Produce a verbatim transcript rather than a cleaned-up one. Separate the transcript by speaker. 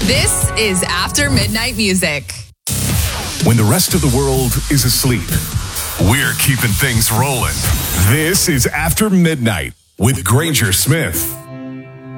Speaker 1: This is After Midnight Music.
Speaker 2: When the rest of the world is asleep, we're keeping things rolling. This is After Midnight with Granger Smith.